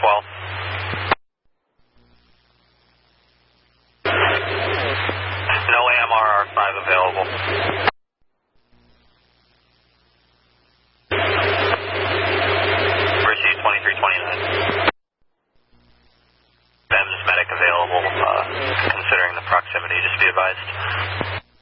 12. No AMRR 5 available. Receive 2329. BEMS medic available, considering the proximity, just be advised.